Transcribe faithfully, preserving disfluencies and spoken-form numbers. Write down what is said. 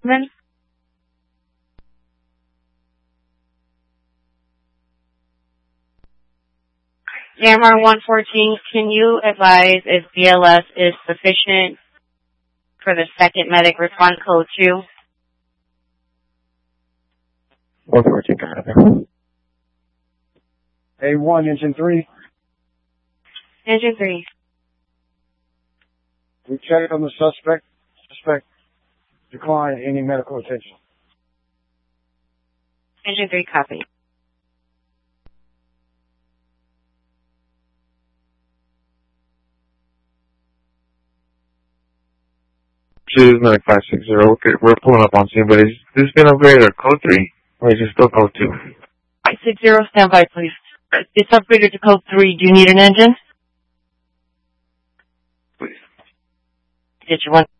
Then Jammer one fourteen, can you advise if B L S is sufficient for the second medic response code two? one fourteen, got it. A one, engine three. Engine three. We checked on the suspect. Suspect declined any medical attention. Engine three, copy. This is medic five six zero. Okay, we're pulling up on scene, but is this been upgraded to code three? Or is it still code two? five six zero, stand by, please. It's upgraded to code three. Do you need an engine? Please. Get you one.